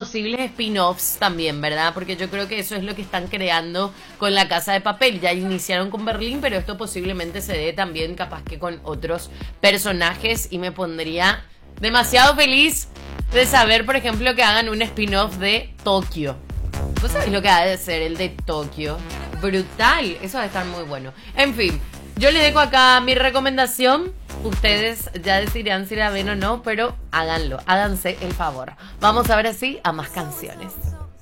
posibles spin-offs también, ¿verdad? Porque yo creo que eso es lo que están creando con La Casa de Papel. Ya iniciaron con Berlín, pero esto posiblemente se dé también capaz que con otros personajes, y me pondría demasiado feliz de saber, por ejemplo, que hagan un spin-off de Tokio. ¿Vos sabés lo que ha de ser el de Tokio? Brutal, eso va a estar muy bueno. En fin, yo les dejo acá mi recomendación. Ustedes ya decidirán si la ven o no, pero háganlo, háganse el favor. Vamos ahora sí a más canciones.